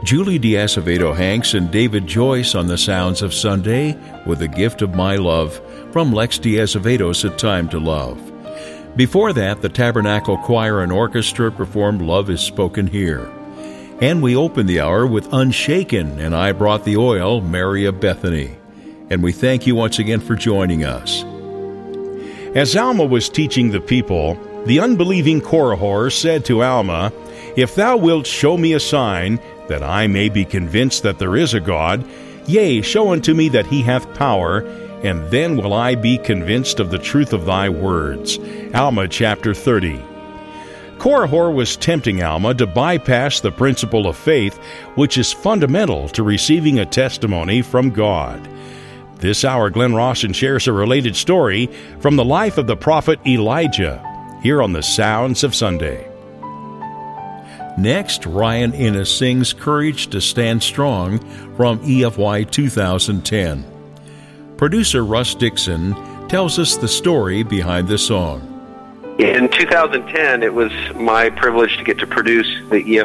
Julie D'Azevedo-Hanks and David Joyce on the Sounds of Sunday with The Gift of My Love from Lex D'Azevedo's A Time to Love. Before that, the Tabernacle Choir and Orchestra performed Love is Spoken Here. And we opened the hour with Unshaken and I Brought the Oil, Mary of Bethany. And we thank you once again for joining us. As Alma was teaching the people, the unbelieving Korihor said to Alma, "If thou wilt show me a sign, that I may be convinced that there is a God, yea, show unto me that he hath power, and then will I be convinced of the truth of thy words." Alma chapter 30. Korihor was tempting Alma to bypass the principle of faith, which is fundamental to receiving a testimony from God. This hour, Glenn Rawson shares a related story from the life of the prophet Elijah, here on the Sounds of Sunday. Next, Ryan Innes sings Courage to Stand Strong from EFY 2010. Producer Russ Dixon tells us the story behind the song. In 2010, it was my privilege to get to produce the